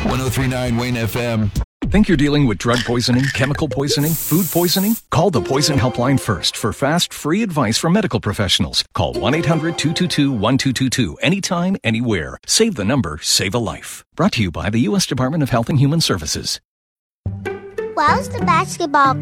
103.9 Wayne FM. Think you're dealing with drug poisoning, chemical poisoning, food poisoning? Call the Poison Helpline first for fast, free advice from medical professionals. Call 1-800-222-1222 anytime, anywhere. Save the number, save a life. Brought to you by the U.S. Department of Health and Human Services. Why was the basketball